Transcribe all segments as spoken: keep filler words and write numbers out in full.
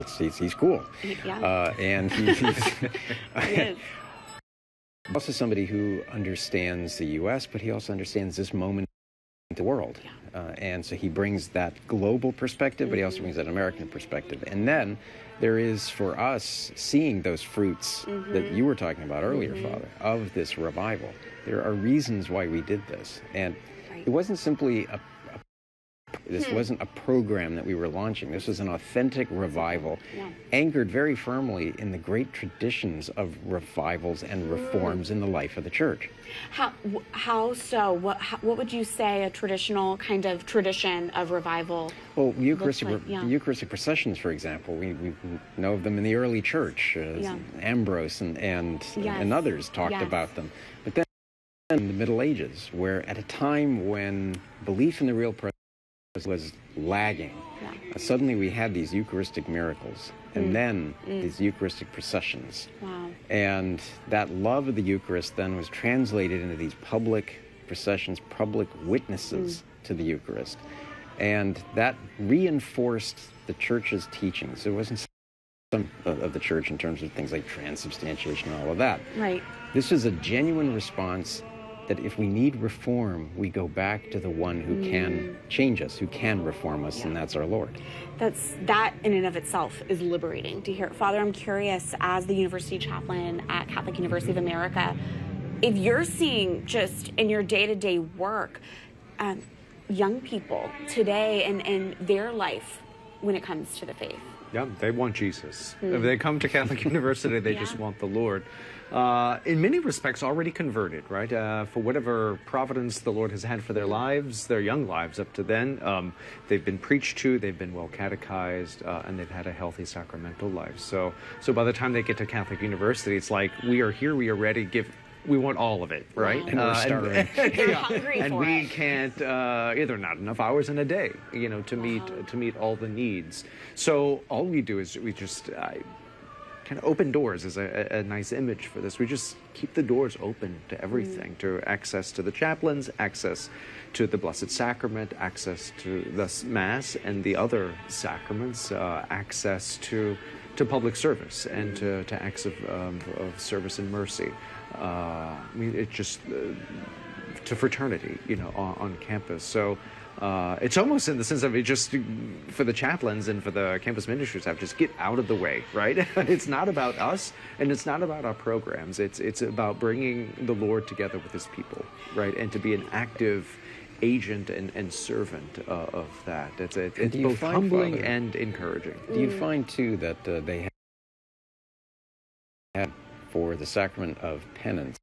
He's, he's cool. Yeah. Uh, and he, he's He is. also somebody who understands the U S, but he also understands this moment in the world. Yeah. Uh, and so he brings that global perspective, but he also brings that American perspective. And then there is, for us, seeing those fruits Mm-hmm. that you were talking about earlier, Mm-hmm. Father, of this revival. There are reasons why we did this. And Right. it wasn't simply a This Hmm. wasn't a program that we were launching. This was an authentic revival, Yeah. anchored very firmly in the great traditions of revivals and reforms in the life of the church. How wh- how so? What how, what would you say a traditional kind of tradition of revival? Well, Eucharistic, like, yeah. Eucharistic processions, for example, we, we know of them in the early church. Uh, Yeah. Ambrose and, and, Yes. and others talked Yes. about them. But then in the Middle Ages, where at a time when belief in the real presence was lagging, Yeah. uh, suddenly we had these Eucharistic miracles, and Mm. then Mm. these Eucharistic processions. Wow. And that love of the Eucharist then was translated into these public processions, public witnesses Mm. to the Eucharist. And that reinforced the church's teachings. It wasn't some of of the church in terms of things like transubstantiation and all of that. Right. This is a genuine response that if we need reform, we go back to the one who can change us, who can reform us, and Yeah. that's our Lord. That's that in and of itself is liberating to hear. Father, I'm curious, as the university chaplain at Catholic University of America, if you're seeing just in your day-to-day work, um, young people today and, and their life when it comes to the faith. Yeah, they want Jesus. If they come to Catholic University, they Yeah. just want the Lord. Uh, in many respects, already converted, right? Uh, for whatever providence the Lord has had for their lives, their young lives up to then, um, they've been preached to, they've been well catechized, uh, and they've had a healthy sacramental life. So, so by the time they get to Catholic University, it's like, we are here, we are ready, give. We want all of it, right? Wow. And we're starving. and, They're yeah, hungry and for we it. can't. Uh, either not enough hours in a day, you know, to meet Wow. to meet all the needs. So all we do is we just uh, kind of open doors is a, a, a nice image for this. We just keep the doors open to everything, to access to the chaplains, access to the Blessed Sacrament, access to the s- Mass and the other sacraments, uh, access to to public service and to, to acts of, um, of service and mercy. Uh, I mean, it just uh, to fraternity, you know, on, on campus. So uh, it's almost in the sense of it just for the chaplains and for the campus ministry staff, just get out of the way, right? It's not about us, and it's not about our programs. It's it's about bringing the Lord together with His people, right? And to be an active agent and, and servant uh, of that. It's it's, it's do you both find, humbling Father, and encouraging. Do you find, too, that uh, they have for the sacrament of penance,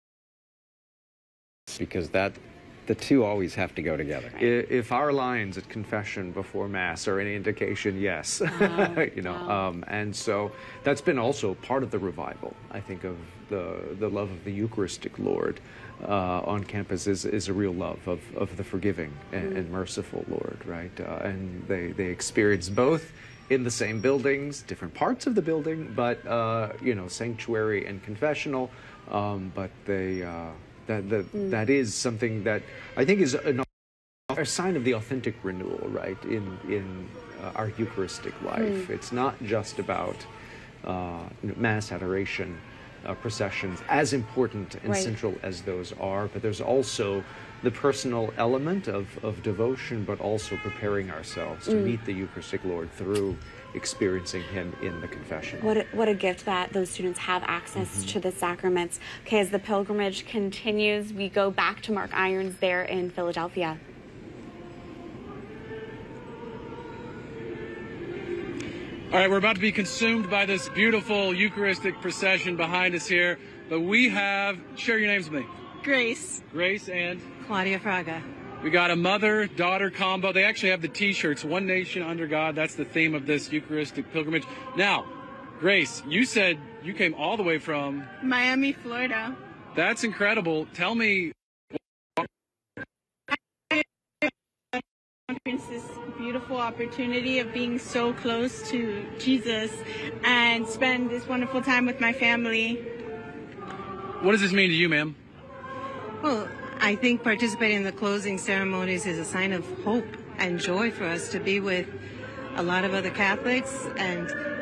because that the two always have to go together? I- If our lines at confession before Mass are any indication, yes. you know, wow. um, and so that's been also part of the revival, I think, of the the love of the Eucharistic Lord uh, on campus is, is a real love of, of the forgiving and, and merciful Lord, right? Uh, and they, they experience both in the same buildings, different parts of the building, but, uh, you know, sanctuary and confessional, um, but they... Uh, That, that, that is something that I think is an, a sign of the authentic renewal, right, in, in uh, our Eucharistic life. It's not just about uh, you know, Mass, adoration, uh, processions, as important and Right. central as those are, but there's also the personal element of, of devotion, but also preparing ourselves to meet the Eucharistic Lord through experiencing Him in the confession. What a, what a gift that those students have access Mm-hmm. to the sacraments. Okay, as the pilgrimage continues, we go back to Mark Irons there in Philadelphia. All right, we're about to be consumed by this beautiful Eucharistic procession behind us here, but we have, share your names with me, Grace. Grace and Claudia Fraga. we got a mother-daughter combo. They actually have the T-shirts, One Nation Under God. That's the theme of this Eucharistic pilgrimage. Now, Grace, you said you came all the way from, Miami, Florida. that's incredible. Tell me, It's this beautiful opportunity of being so close to Jesus and spend this wonderful time with my family. what does this mean to you, ma'am? Well, I think participating in the closing ceremonies is a sign of hope and joy for us to be with a lot of other Catholics and